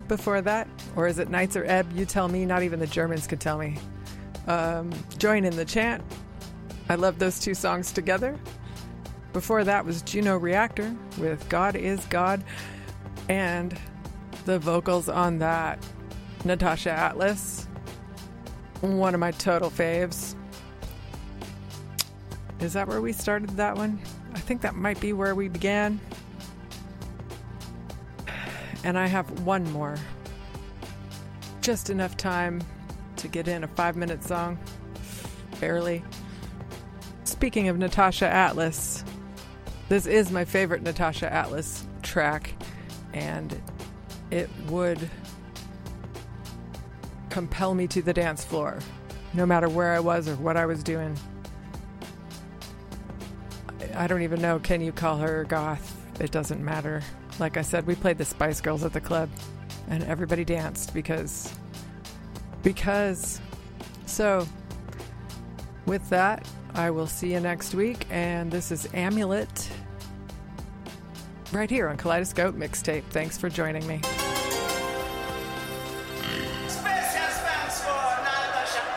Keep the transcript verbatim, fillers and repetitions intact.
before that? Or is it Nights or Ebb? You tell me. Not even the Germans could tell me. Um, Join in the Chant. I love those two songs together. Before that was Juno Reactor with God is God. And the vocals on that, Natasha Atlas. One of my total faves. Is that where we started that one? I think that might be where we began. And I have one more. Just enough time to get in a five-minute song. Barely. Speaking of Natasha Atlas, this is my favorite Natasha Atlas track, and it would compel me to the dance floor, no matter where I was or what I was doing. I don't even know, can you call her goth? It doesn't matter. Like I said, we played the Spice Girls at the club, and everybody danced because, because. So, with that, I will see you next week, and this is Amulet, right here on Kaleidoscope Mixtape. Thanks for joining me.